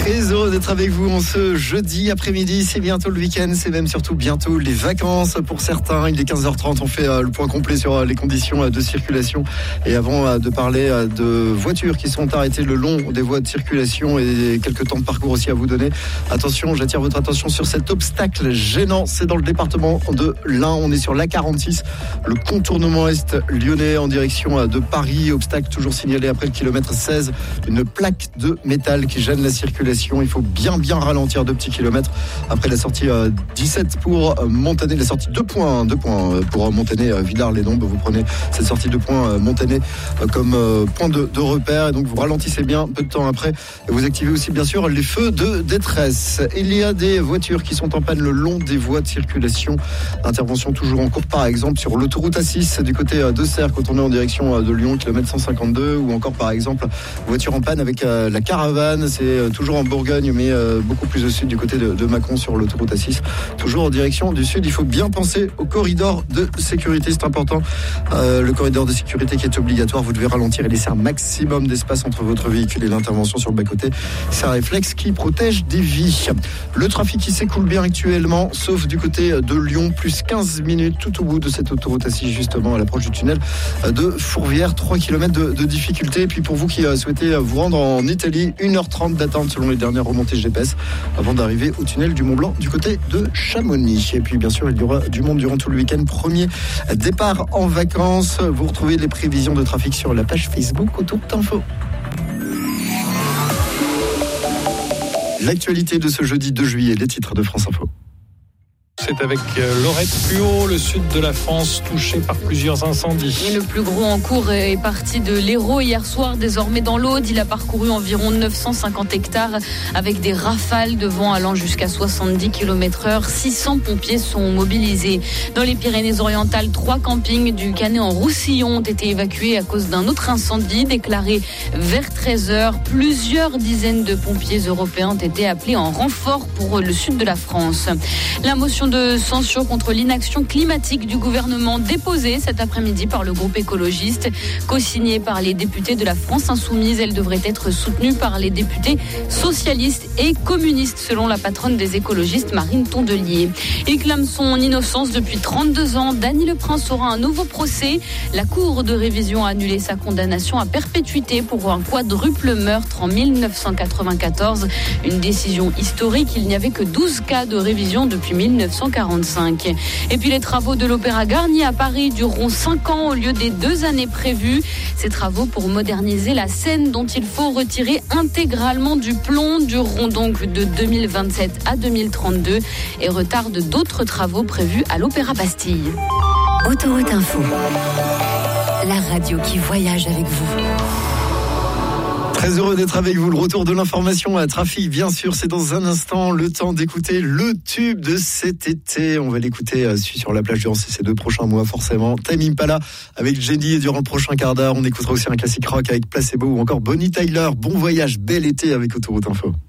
Très heureux d'être avec vous en ce jeudi après-midi. C'est bientôt le week-end, c'est même surtout bientôt les vacances pour certains. Il est 15h30, on fait le point complet sur les conditions de circulation. Et avant de parler de voitures qui sont arrêtées le long des voies de circulation et quelques temps de parcours aussi à vous donner, attention, j'attire votre attention sur cet obstacle gênant. C'est dans le département de l'Ain, on est sur l'A46, le contournement est lyonnais en direction de Paris. Obstacle toujours signalé après le kilomètre 16, une plaque de métal qui gêne la circulation. Il faut bien ralentir 2 petits kilomètres après la sortie 17 pour Montané, la sortie 2 points pour Montané Villars-les-Dombes. Vous prenez cette sortie 2 points Montané comme point de repère, et donc vous ralentissez bien peu de temps après et vous activez aussi bien sûr les feux de détresse. Il y a des voitures qui sont en panne le long des voies de circulation. Intervention toujours en cours par exemple sur l'autoroute A6 du côté de Serres quand on est en direction de Lyon, kilomètre 152, ou encore par exemple voiture en panne avec la caravane, c'est toujours en Bourgogne mais beaucoup plus au sud du côté de Mâcon sur l'autoroute A6, toujours en direction du sud. Il faut bien penser au corridor de sécurité, c'est important, le corridor de sécurité qui est obligatoire. Vous devez ralentir et laisser un maximum d'espace entre votre véhicule et l'intervention sur le bas-côté. C'est un réflexe qui protège des vies. Le trafic qui s'écoule bien actuellement, sauf du côté de Lyon, plus 15 minutes tout au bout de cette autoroute A6, justement à l'approche du tunnel de Fourvière, 3 km de difficulté. Et puis pour vous qui souhaitez vous rendre en Italie, 1h30 d'attente selon les dernières remontées GPS avant d'arriver au tunnel du Mont-Blanc du côté de Chamonix. Et puis bien sûr, il y aura du monde durant tout le week-end. Premier départ en vacances. Vous retrouvez les prévisions de trafic sur la page Facebook Autoroute Info. L'actualité de ce jeudi 2 juillet, les titres de France Info. C'est avec Laurette Puot, le sud de la France touché par plusieurs incendies. Et le plus gros en cours est parti de l'Hérault hier soir, désormais dans l'Aude. Il a parcouru environ 950 hectares avec des rafales de vent allant jusqu'à 70 km/h. 600 pompiers sont mobilisés. Dans les Pyrénées-Orientales, 3 campings du Canet en Roussillon ont été évacués à cause d'un autre incendie déclaré vers 13h. Plusieurs dizaines de pompiers européens ont été appelés en renfort pour le sud de la France. La motion de censure contre l'inaction climatique du gouvernement déposée cet après-midi par le groupe écologiste, co-signée par les députés de la France Insoumise. Elle devrait être soutenue par les députés socialistes et communistes, selon la patronne des écologistes, Marine Tondelier. Il clame son innocence depuis 32 ans. Dany Le Prince aura un nouveau procès. La Cour de révision a annulé sa condamnation à perpétuité pour un quadruple meurtre en 1994. Une décision historique. Il n'y avait que 12 cas de révision depuis 1945. Et puis les travaux de l'Opéra Garnier à Paris dureront 5 ans au lieu des 2 années prévues. Ces travaux pour moderniser la scène dont il faut retirer intégralement du plomb dureront donc de 2027 à 2032 et retardent d'autres travaux prévus à l'Opéra Bastille. Autoroute Info, la radio qui voyage avec vous. Très heureux d'être avec vous. Le retour de l'information à trafic, bien sûr, c'est dans un instant. Le temps d'écouter le tube de cet été. On va l'écouter sur la plage durant ces 2 prochains mois, forcément. Tame Impala avec Jenny, et durant le prochain quart d'heure, on écoutera aussi un classique rock avec Placebo ou encore Bonnie Tyler. Bon voyage, bel été avec Autoroute Info.